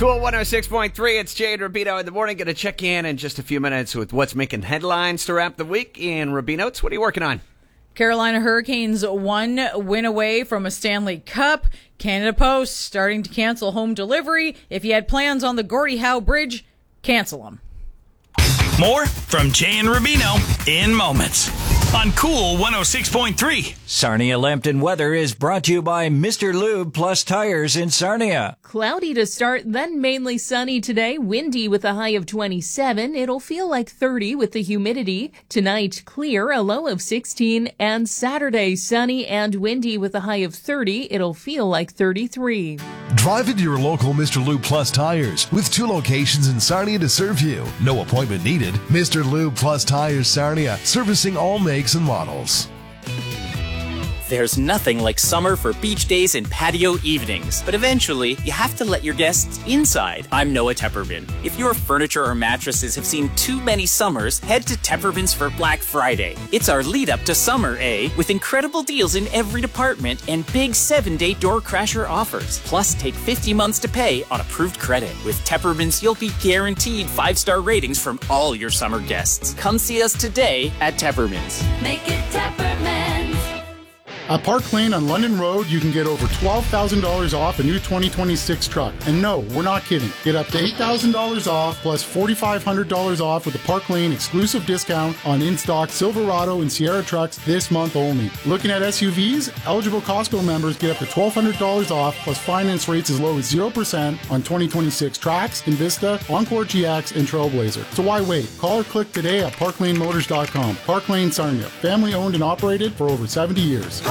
Cool 106.3, it's Jay and Rubino in the morning. Going to check in just a few minutes with what's making headlines to wrap the week. Ian Rubino, what are you working on? Carolina Hurricanes 1 win away from a Stanley Cup. Canada Post starting to cancel home delivery. If you had plans on the Gordie Howe Bridge, cancel them. More from Jay and Rubino in moments on Cool 106.3. Sarnia Lambton weather is brought to you by Mr. Lube Plus Tires in Sarnia. Cloudy to start, then mainly sunny today. Windy with a high of 27. It'll feel like 30 with the humidity. Tonight, clear, a low of 16. And Saturday, sunny and windy with a high of 30. It'll feel like 33. Drive into your local Mr. Lube Plus Tires with 2 locations in Sarnia to serve you. No appointment needed. Mr. Lube Plus Tires Sarnia, servicing all makes and models. There's nothing like summer for beach days and patio evenings, but eventually you have to let your guests inside. I'm Noah Tepperman. If your furniture or mattresses have seen too many summers, head to Tepperman's for Black Friday. It's our lead up to summer, with incredible deals in every department and big 7-day door crasher offers. Plus, take 50 months to pay on approved credit. With Tepperman's, you'll be guaranteed 5-star ratings from all your summer guests. Come see us today at Tepperman's. Make it Tepperman's. At Park Lane on London Road, you can get over $12,000 off a new 2026 truck. And no, we're not kidding. Get up to $8,000 off plus $4,500 off with the Park Lane exclusive discount on in-stock Silverado and Sierra trucks this month only. Looking at SUVs, eligible Costco members get up to $1,200 off plus finance rates as low as 0% on 2026 Trax, Invista, Encore GX, and Trailblazer. So why wait? Call or click today at parklanemotors.com. Park Lane Sarnia, family owned and operated for over 70 years.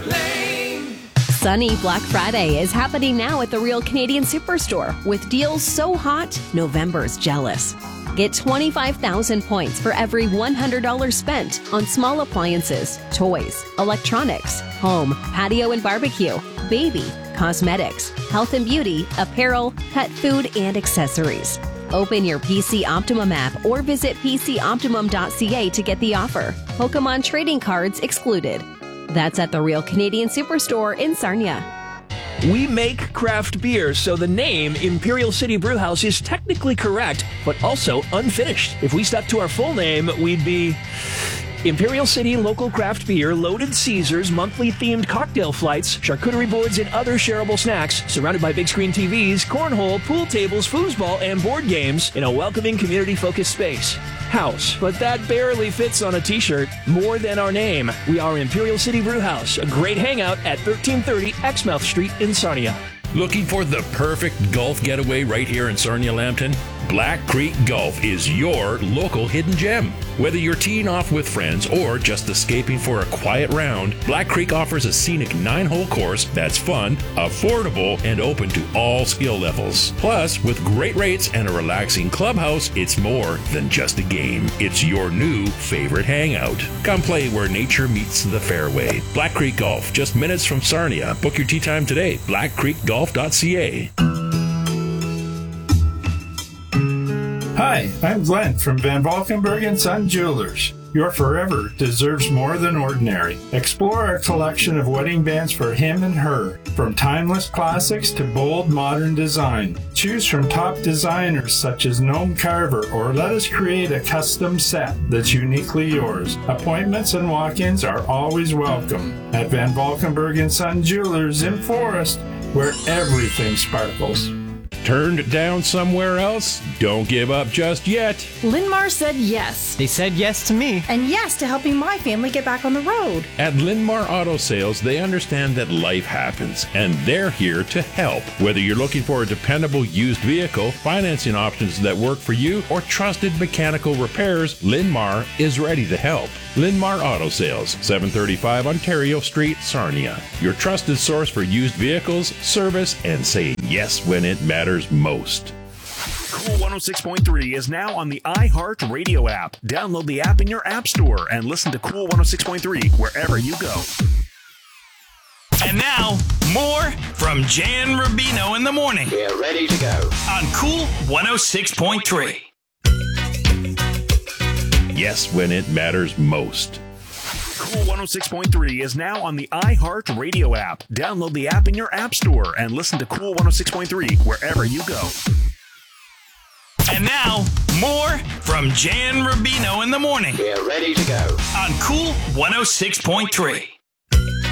Sunny Black Friday is happening now at the Real Canadian Superstore with deals so hot, November's jealous. Get 25,000 points for every $100 spent on small appliances, toys, electronics, home, patio and barbecue, baby, cosmetics, health and beauty, apparel, pet food, and accessories. Open your PC Optimum app or visit PCOptimum.ca to get the offer. Pokemon trading cards excluded. That's at the Real Canadian Superstore in Sarnia. We make craft beer, so the name Imperial City Brewhouse is technically correct, but also unfinished. If we stuck to our full name, we'd be Imperial City Local Craft Beer, Loaded Caesars, monthly themed cocktail flights, charcuterie boards, and other shareable snacks, surrounded by big screen TVs, cornhole, pool tables, foosball, and board games in a welcoming community-focused space. House, but that barely fits on a t-shirt. More than our name. We are Imperial City Brewhouse, a great hangout at 1330 Exmouth Street in Sarnia. Looking for the perfect golf getaway right here in Sarnia Lambton? Black Creek Golf is your local hidden gem. Whether you're teeing off with friends or just escaping for a quiet round, Black Creek offers a scenic 9-hole course that's fun, affordable, and open to all skill levels. Plus, with great rates and a relaxing clubhouse, it's more than just a game. It's your new favorite hangout. Come play where nature meets the fairway. Black Creek Golf, just minutes from Sarnia. Book your tee time today. blackcreekgolf.ca. Hi, I'm Glenn from Van Valkenburg & Son Jewelers. Your forever deserves more than ordinary. Explore our collection of wedding bands for him and her, from timeless classics to bold modern design. Choose from top designers such as Gnome Carver, or let us create a custom set that's uniquely yours. Appointments and walk-ins are always welcome at Van Valkenburg & Son Jewelers in Forest, where everything sparkles. Turned down somewhere else? Don't give up just yet. Linmar said yes. They said yes to me. And yes to helping my family get back on the road. At Linmar Auto Sales, they understand that life happens, and they're here to help. Whether you're looking for a dependable used vehicle, financing options that work for you, or trusted mechanical repairs, Linmar is ready to help. Linmar Auto Sales, 735 Ontario Street, Sarnia. Your trusted source for used vehicles, service, and saying yes when it matters most. Cool 106.3 is now on the iHeart Radio app. Download the app in your app store and listen to Cool 106.3 wherever you go. And now, more from Jay and Rubino in the morning. We're ready to go. On Cool 106.3. Yes when it matters most. Cool Cool 106.3 is now on the iHeart Radio app. Download the app in your app store and listen to Cool 106.3 wherever you go. And now, more from Jay and Rubino in the morning. We're ready to go. On Cool 106.3.